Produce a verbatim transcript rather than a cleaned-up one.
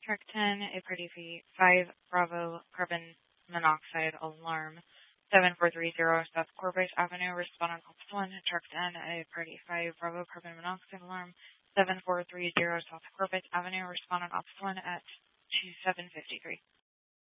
Truck ten, a Party five Bravo carbon monoxide alarm. seven four three zero South Corbett Avenue, respond on Ops one, Truck ten, a Party five Bravo carbon monoxide alarm. seven four three zero South Corbett Avenue, respond on Ops one at two seven five three.